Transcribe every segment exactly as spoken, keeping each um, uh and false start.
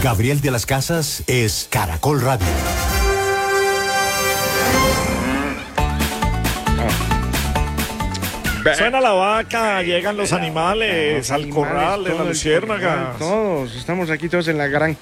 Gabriel de las Casas es Caracol Radio. Suena la vaca, llegan los animales los al animales, corral de la todo el luciérnaga. corral, Todos, estamos aquí todos en la granja.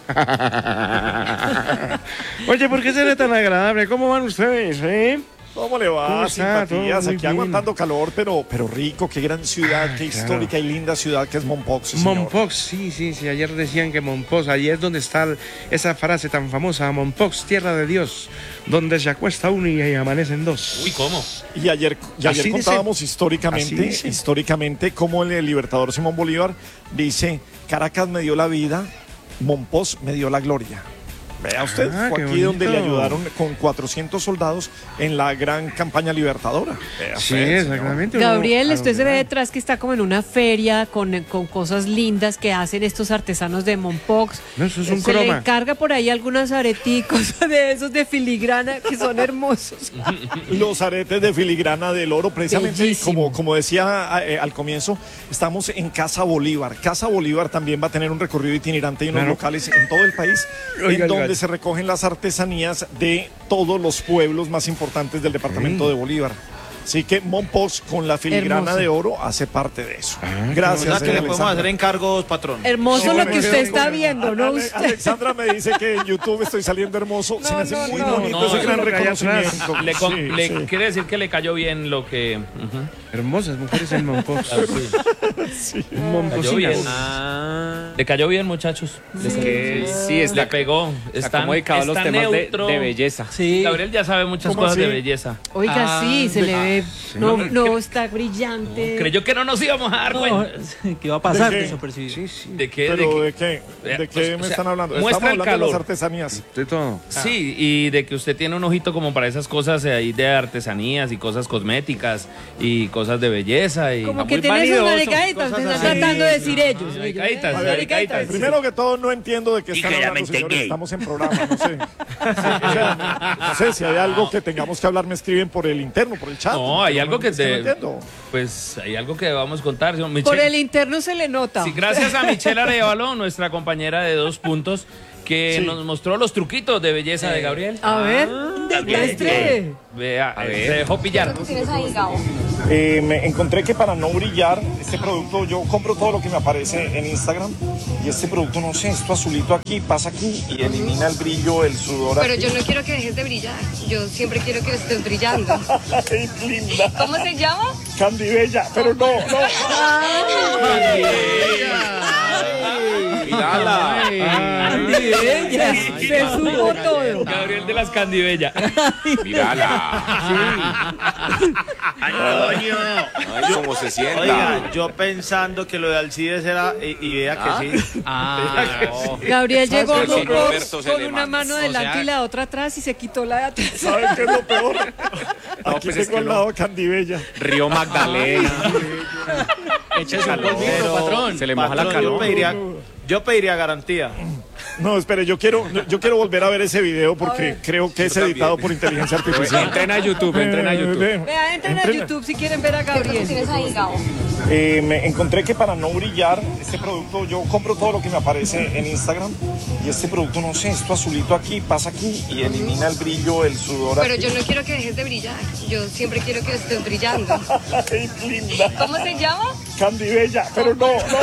Oye, ¿por qué será tan agradable? ¿Cómo van ustedes, eh? ¿Cómo le va? ¿Cómo está? Todo Simpatías, muy aquí bien. aguantando calor, pero, pero rico, qué gran ciudad, Ah, qué claro. histórica y linda ciudad que es Mompox. Sí, señor. Mompox, sí, sí, sí, ayer decían que Mompox, allí es donde está esa frase tan famosa, Mompox, tierra de Dios, donde se acuesta uno y amanecen dos. Uy, ¿cómo? Y ayer, y Así ayer dice. contábamos Así históricamente, dice. históricamente cómo el libertador Simón Bolívar dice, Caracas me dio la vida, Mompox me dio la gloria. Vea usted, Ah, fue qué aquí donde le bonito. ayudaron con cuatrocientos soldados en la gran campaña libertadora. Vea Sí, usted, señor. exactamente. Gabriel, uno- usted se ve ah, detrás que está como en una feria con, con cosas lindas que hacen estos artesanos de Mompox. No, eso es un se le croma. encarga por ahí algunos areticos de esos de filigrana que son hermosos. Los aretes de filigrana del oro, precisamente Bellísimo. como, como decía eh, al comienzo, estamos en Casa Bolívar. Casa Bolívar también va a tener un recorrido itinerante y unos Claro. locales en todo el país, Oiga, en el donde gallo. se recogen las artesanías de todos los pueblos más importantes del departamento Sí. de Bolívar. Así que Mompox con la filigrana Hermoso. de oro hace parte de eso. Ah, Gracias. O sea, que le señor podemos Alexandra. hacer encargos, patrón. Hermoso Sí, lo me que usted quedo está con- viendo, ¿no? Ale- Usted. Alexandra me dice que en YouTube estoy saliendo hermoso. Se me hace no, muy no, bonito no, ese eso gran es lo que hay atrás. reconocimiento. Le, con- Sí, le sí. quiere decir que le cayó bien lo que... ujú. Hermosas mujeres en Mompox. Ah, sí. Cayó Momposinas. bien. Ah. Le cayó bien, muchachos. Le, Es que sí, le está, pegó. está Está, como dedicado a los está temas de, neutro. de belleza. Sí. Gabriel ya sabe muchas ¿Cómo cosas de así? belleza. Oiga, Ah, sí, se de- le ve. sí. No, No, no, cre- está brillante. Creyó que no nos íbamos a dar cuenta. ¿Qué va a pasar? ¿De qué? Desapercibido. Sí, sí. ¿De qué? ¿Pero ¿De de qué? ¿De Eh, qué o me sea, están hablando? muestra Estamos el hablando de las calor. artesanías. De todo. Sí, y de que usted tiene un ojito como para esas cosas ahí de artesanías y cosas cosméticas y cosas de belleza y Como Ah, que muy tiene sus vanidoso, maricaditas, cosas me están así. tratando de decir ellos. ellos, Maricaditas, ¿eh? A ver, maricaditas. Primero que todo, no entiendo de qué están hablando, Ligeramente señores. gay. Estamos en programa, no sé. Sí, o sea, no sé si hay algo que tengamos que hablar, me escriben por el interno, por el chat. No, hay Pero algo que es no te- entiendo. Pues hay algo que vamos a contar. señor Por Michelle. el interno se le nota. Sí, gracias a Michelle Arevalo, nuestra compañera de Dos Puntos, que Sí. nos mostró los truquitos de belleza de Gabriel. A ver, Gabriel, demuestre. Vea, eh, se dejó pillar. Eh, me encontré que para no brillar, este producto, yo compro todo lo que me aparece en Instagram. Y este producto, no sé, esto azulito aquí, pasa aquí y elimina el brillo, el sudor. Pero aquí. yo no quiero que dejes de brillar. Yo siempre quiero que estés brillando. ¡Qué linda! ¿Cómo se llama? Candy Bella, pero no, no. Mírala. Andy Bella, se supo todo. Gabriel de las Candibella. Mírala. Antonio. Ay, cómo se sienta. Oiga, yo pensando que lo de Alcides era. Y, y vea que sí. Ah, Gabriel llegó qué es lo con, peor? Roberto se con le una manda. mano O adelante sea- y la otra atrás y se quitó la de atrás. ¿Sabes qué es lo peor? No, Aquí pues es tengo que al no. lado Candy Bella. Río Magdalena. échese un polvito, patrón. Se le moja la Patrón, yo calor. pediría, yo pediría garantía. No, espere, yo quiero, yo quiero volver a ver ese video porque creo que es editado por inteligencia artificial. Entren a YouTube, entren a YouTube. Ve, Vea, entren a entren. YouTube si quieren ver a Gabriel. ahí, Gabo? Eh, me encontré que para no brillar, este producto, yo compro todo lo que me aparece en Instagram. Y este producto, no sé, esto azulito aquí, pasa aquí y elimina el brillo, el sudor. Pero aquí. yo no quiero que dejes de brillar. Yo siempre quiero que estés brillando. ¡Qué linda! ¿Cómo se llama? Candy Bella, pero no, no.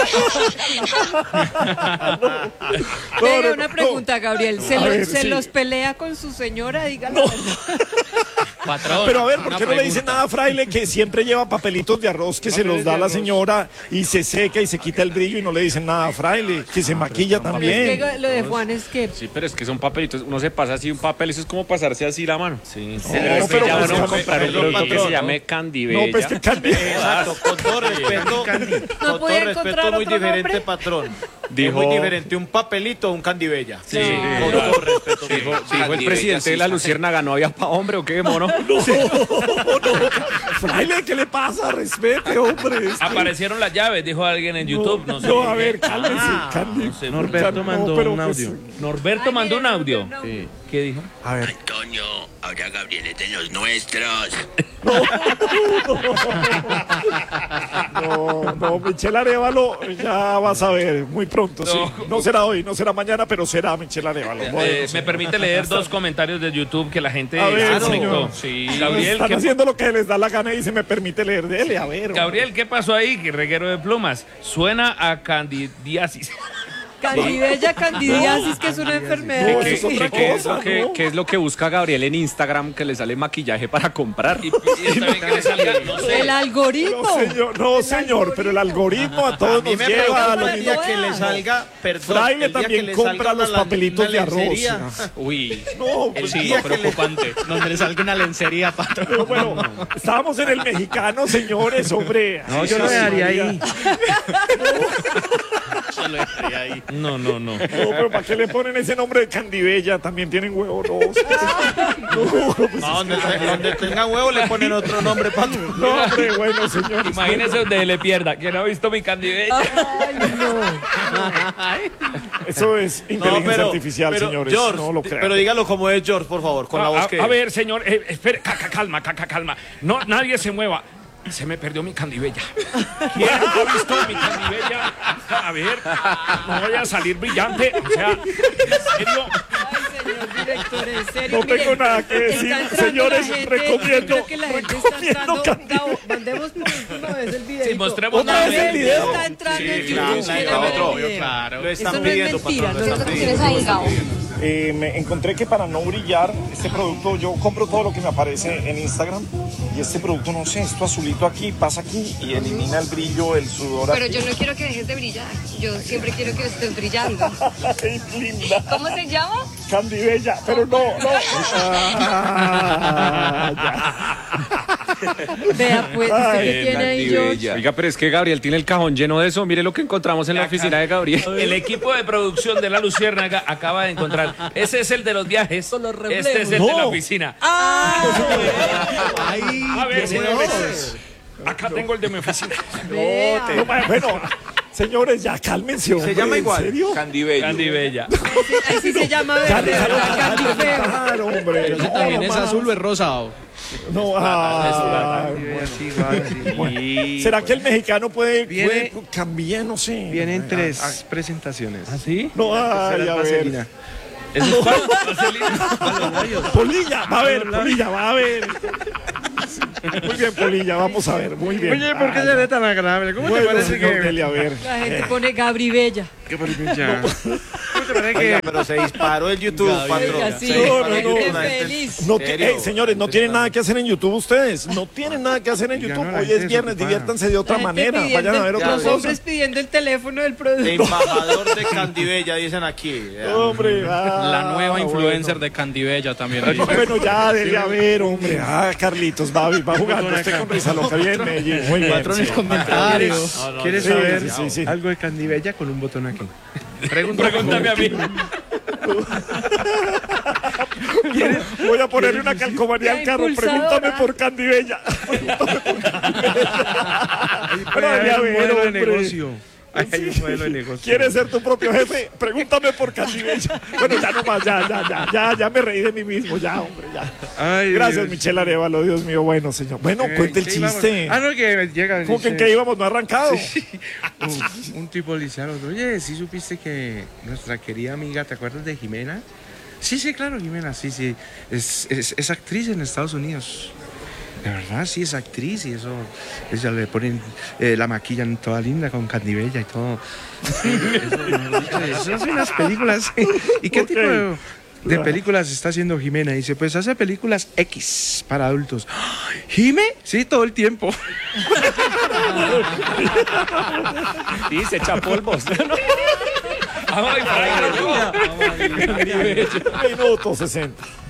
No, Venga, no, una no. pregunta, Gabriel. ¿Se, A lo- ver, se sí. los pelea con su señora? Dígalo. Patrón. Pero a ver, ¿por una qué no le dice pregunta. nada a Fraile que siempre lleva papelitos de arroz que se los da a la señora y se seca y se quita el brillo y no le dicen nada a Fraile? Que se maquilla Es también. que lo de Juan es que Sí, pero es que son papelitos. Uno se pasa así un papel, eso es como pasarse así la mano. Sí. Pero es que pero ya pues, uno déjame- comprar un perdón, producto que patrón, se ¿no? llame Candy No, Bella. pues que Candy. Exacto, con todo respeto. Con todo puede respeto, encontrar muy otro diferente, nombre. patrón. Dijo- Es muy diferente un papelito a un candibella. Sí. Con todo respeto. Dijo, dijo el presidente de la Luciérnaga, ¿no había pa' hombre o qué, mono? Fraile, ¿qué le pasa? Respete, hombre. Es que- Aparecieron las llaves, dijo alguien en YouTube. No, sé. No, a ver, cálmese, Ah, Candy. no sé. Norberto No, mandó pero un pues, audio. Norberto Ay, mandó un mire, audio. mandó un audio. ¿Qué dijo? A ver. Antonio, ahora Gabriel es de los nuestros. No, no, Michelle Arévalo, ya vas a ver, muy pronto, sí. No. No será hoy, no será mañana, pero será Michelle Arévalo. Eh, Bueno, me señor. permite leer dos comentarios de YouTube que la gente A ver, se conectó. señor. Sí. Gabriel, Están ¿qué, haciendo lo que les da la gana y se me permite leer. Dele, a ver. Gabriel, ¿qué pasó ahí? Que reguero de plumas. Suena a candidiasis. Candibella, candidiasis, que es una enfermedad. No, ¿Qué, eso es otra qué es cosa, lo que, ¿no? qué es lo que busca Gabriel en Instagram que le sale maquillaje para comprar? Y, y está bien que le salga, no sé. El algoritmo. No, señor, no, señor, pero el algoritmo a todos A mí nos me lleva a preocupa lo el mismo. día que le salga, perdón, Fraile el día que también le compra salga los una lan- papelitos una de arroz. lencería. Uy, No, el pues, sí, día que le- preocupante. Donde le salga una lencería, patrón. pero bueno, estábamos en el mexicano, señores, hombre. No, yo lo dejaría ahí. Yo lo dejaría ahí. No, no, no. No, pero ¿para qué le ponen ese nombre de Candibella? También tienen huevo, no. No, pues, No, donde, donde tenga huevo le ponen otro nombre, patrón. no, hombre, bueno, señores. Imagínese donde le pierda. Que no ha visto mi candibella. Eso es inteligencia artificial, pero, señores. George, no lo crean. pero dígalo como es George, por favor, con la A, voz a- que a ver, señor, eh, espere, ca- ca- calma, ca- ca- calma. No, nadie se mueva. Se me perdió mi candibella. ¿Quién ha visto mi candibella? A ver, no voy a salir brillante. O sea, ¿en serio? Ay, señor director, en serio. No tengo Miren, nada que está decir, entrando señores, la gente, recomiendo- Creo que la gente está recomiendo entrando. Candy. Gabo, mandemos por última vez el video. Sí, mostremos ¿Otra vez el video? Está entrando en claro, YouTube. claro, quieren ver el otro, video. claro. lo están Eso no es pidiendo, mentira, patrón, no lo es están ¿Qué pidiendo. tienes ahí, Gabo? Eh, me encontré que para no brillar, este producto, yo compro todo lo que me aparece en Instagram y este producto, no sé, esto azulito aquí, pasa aquí y elimina el brillo, el sudor. Pero aquí. yo no quiero que dejes de brillar. Yo siempre quiero que estés brillando. Ay, linda, ¿Cómo se llama? Candibella, pero no, no. Ah, Vea, pues, ¿usted Ay, qué tiene ahí, George? Oiga, pero es que Gabriel tiene el cajón lleno de eso. Mire lo que encontramos en la oficina de Gabriel. El equipo de producción de La Luciérnaga acaba de encontrar. Ese es el de los viajes. Este es el de la No. oficina. Ay, A ver, tiene señores. dos. Acá tengo el de mi oficina. Vea. no, bueno, señores, ya cálmense, hombre. llama igual. ¿En serio? Candibella. Ahí sí se llama verde, ¿verdad? Candifeo. Claro, hombre. Pero ese no, también es más. azul o es rosado. No, ah, Así, igual, así. ¿será que el mexicano puede, Viene- puede cambiar? No sé. Vienen tres presentaciones. ¿Ah, sí? No, ay, Será a ver. vaselina. ¿Eso es cuál? Vaselina. Polilla, va a ver, Polilla, va a ver. Muy bien, Polilla, vamos a ver, muy bien. Oye, ¿por qué Ay, se ve tan agradable? ¿Cómo te bueno, parece señor que...? Deli, a ver. La gente pone Gabri Bella. ¿Qué maravilla? ¿Cómo te parece Oiga, que...? pero se disparó el YouTube, patrón. Oiga, sí, Se No, disparó no, el no. YouTube, gente la gente- feliz. No ti- ¿Serio? Ey, señores, no tienen nada que hacer en YouTube ustedes. No tienen nada que hacer en Ya YouTube. no, la Hoy gente es viernes, desocupada. diviértanse de otra La gente manera. pidiendo Vayan a ver el- otra Los cosa. hombres pidiendo el teléfono del producto. Embajador de Candibella, dicen aquí. Hombre, ah, La nueva influencer bueno. de Candibella también. Bueno, ya, dele a ver, hombre. Ah, Carlitos, va, va jugando usted con risa loca. Bien, Medellín. Muy bien. Patrones sí. comentarios. ¿Quieres Sí, saber sí, sí, sí. algo de Candibella con un botón aquí? Pregúntame a mí. Voy a ponerle una calcomanía al La carro. impulsadora. Pregúntame por Candibella. Pregúntame por Candibella. Pero dele a Hay un ver, modelo de hombre. negocio. Ahí hay un modelo de negocio. ¿Quieres ser tu propio jefe? Pregúntame por Candibella. Bueno, ya nomás, ya, ya, ya, ya, ya me reí de mí mismo, ya, hombre, ya. Ay, Gracias, Dios. Michelle Arevalo, Dios mío, bueno, señor. Bueno, Eh, cuente el ¿qué íbamos? chiste. Ah, no, que llega. ¿Cómo que en dice- qué íbamos? ¿No ha arrancado? un, un tipo le dice al otro, oye, ¿sí supiste que nuestra querida amiga, ¿te acuerdas de Jimena? Sí, sí, claro, Jimena, sí, sí. Es, es, es actriz en Estados Unidos. De verdad, sí, es actriz y eso, ella le ponen, eh, la maquillan toda linda con Candibella y todo. Eso, eso hace unas películas. ¿Y qué Ok. tipo de, de películas está haciendo Jimena? Dice, pues hace películas X para adultos. ¡Ay! ¿Jime? Sí, todo el tiempo. Sí, se echa polvos. Ay, para ahí, Minuto sesenta.